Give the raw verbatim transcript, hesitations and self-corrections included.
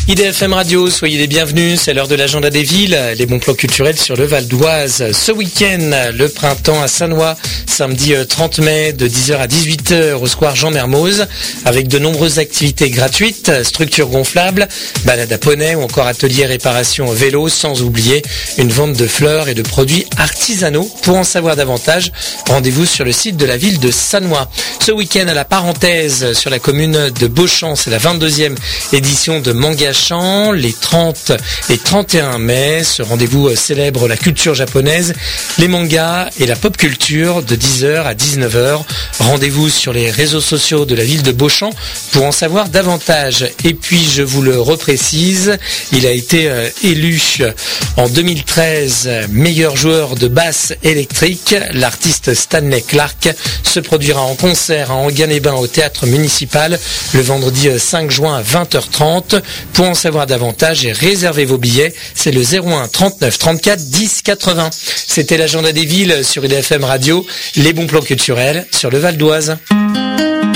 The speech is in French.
I D F M Radio, soyez les bienvenus, c'est l'heure de l'agenda des villes, les bons plans culturels sur le Val d'Oise. Ce week-end, le printemps à Sannois, samedi trente mai de dix heures à dix-huit heures au square Jean Mermoz, avec de nombreuses activités gratuites, structures gonflables, balades à poney ou encore ateliers réparation vélo, sans oublier une vente de fleurs et de produits artisanaux. Pour en savoir davantage, rendez-vous sur le site de la ville de Sannois. Ce week-end à la Parenthèse, sur la commune de Beauchamp, c'est la vingt-deuxième édition de Manga Champ, les trente et trente et un mai. Ce rendez-vous célèbre la culture japonaise, les mangas et la pop culture de dix heures à dix-neuf heures. Rendez-vous sur les réseaux sociaux de la ville de Beauchamp pour en savoir davantage. Et puis je vous le reprécise, il a été euh, élu en deux mille treize meilleur joueur de basse électrique. L'artiste Stanley Clark se produira en concert à Enghien-les-Bains au théâtre municipal le vendredi cinq juin à vingt heures trente. Pour en savoir davantage et réserver vos billets, c'est le zéro un trente-neuf trente-quatre dix quatre-vingts. C'était l'agenda des villes sur I D F M Radio, les bons plans culturels sur le Val d'Oise.